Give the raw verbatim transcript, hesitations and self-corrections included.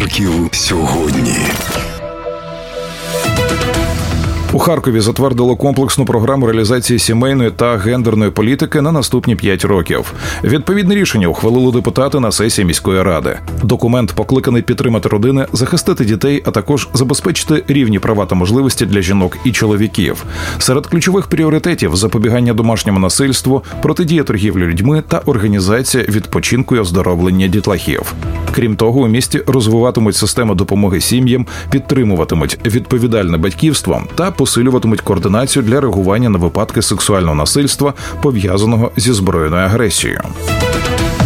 Харків сьогодні. У Харкові затвердило комплексну програму реалізації сімейної та гендерної політики на наступні п'ять років. Відповідне рішення ухвалили депутати на сесії міської ради. Документ покликаний підтримати родини, захистити дітей, а також забезпечити рівні права та можливості для жінок і чоловіків. Серед ключових пріоритетів – запобігання домашньому насильству, протидія торгівлі людьми та організація відпочинку і оздоровлення дітлахів. Крім того, у місті розвиватимуть систему допомоги сім'ям, підтримуватимуть відповідальне батьківство та посилюватимуть координацію для реагування на випадки сексуального насильства, пов'язаного зі збройною агресією.